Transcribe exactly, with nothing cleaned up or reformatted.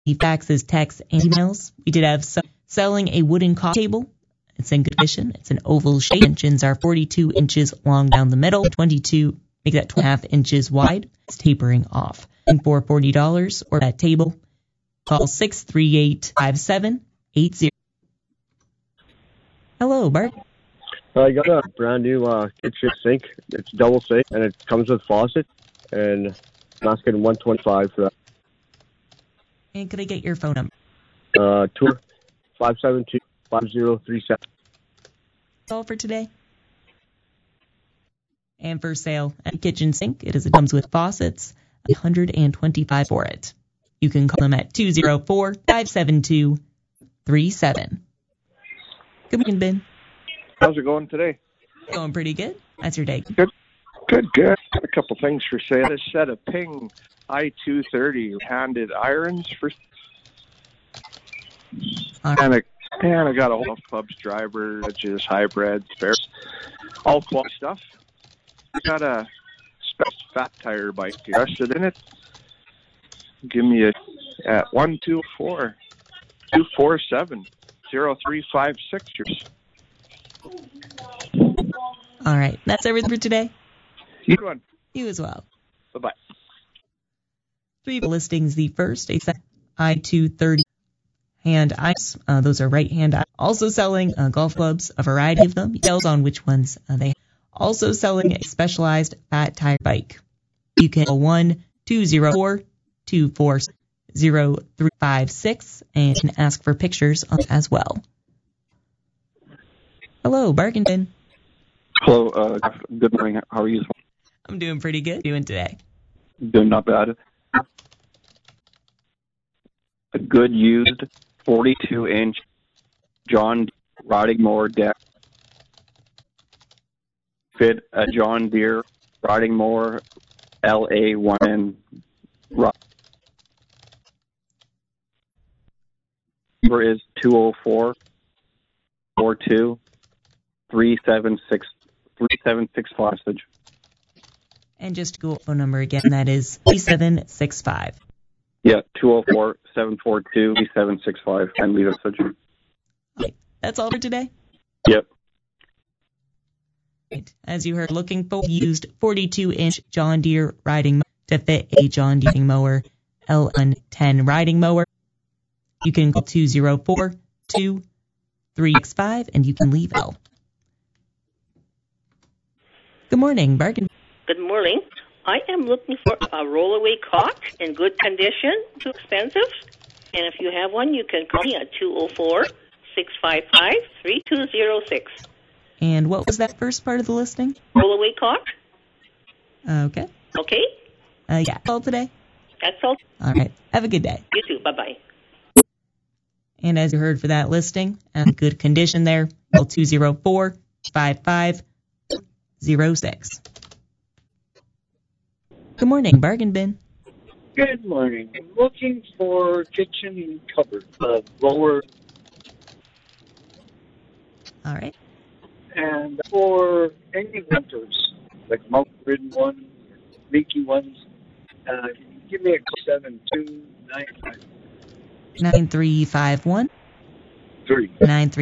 faxes, texts, and emails. We did have some selling a wooden coffee table. It's in good condition. It's an oval shape. Dimensions are forty-two inches long down the middle, twenty-two, make that two and a half inches wide. It's tapering off. And for forty dollars or that table, call six three eight, five seven eight zero. Hello, Bart. I got a brand new uh, kitchen sink. It's double sink, and it comes with faucet, and I'm asking one twenty-five for that. And could I get your phone number? Uh, tour five seven two, five zero three seven. That's all for today. And for sale, a kitchen sink. It is it comes with faucets. one hundred twenty-five for it. You can call them at two zero four, five seven two, three seven. Good morning, Ben. How's it going today? Going pretty good. That's your day. Good, good, good. A couple things for sale. A set of Ping I two thirty handed irons for. All right. And, I, and I got a whole clubs, driver, edges, hybrids, spares, all quality stuff. Got a special fat tire bike interested in it. Give me a at one two four, two four seven, zero three five six. All right. That's everything for today. You one. You as well. Bye-bye. Three listings. The first, a I two thirty hand irons. Uh, those are right-hand irons. Also selling uh, golf clubs, a variety of them. Details on which ones uh, they have. Also selling a specialized fat tire bike. You can call one two zero four, two four zero three five six and can ask for pictures as well. Hello, Barkington. Hello, uh, good morning. How are you? I'm doing pretty good. Doing today? Doing not bad. A good used forty-two inch John riding mower deck. Fit a John Deere riding mower L A one N. Number is two oh four, four two, three seven six, three seven six five. And just Google phone number again, that is three seven six five. Yeah, two oh four, seven four two, three seven six five, and leave a message. Okay, that's all for today? Yep. Right. As you heard, looking for used forty-two inch John Deere riding mower to fit a John Deere mower L one ten riding mower. You can call two zero four, two three six five and you can leave L. Good morning, Bargain. Good morning. I am looking for a rollaway cot in good condition, too expensive. And if you have one, you can call me at two oh four, six five five, three two oh six. And what was that first part of the listing? Rollaway cot. Okay. Okay? Uh, yeah, that's all today. That's all. All right. Have a good day. You too. Bye-bye. And as you heard for that listing, in good condition there, call two zero four, five five zero six. Good morning, Bargain Bin. Good morning. I'm looking for kitchen cupboard, uh, lower, All right. and for any renters, like mount-ridden ones, leaky ones. Uh, give me a call, seven two nine five nine three five one, three. nine three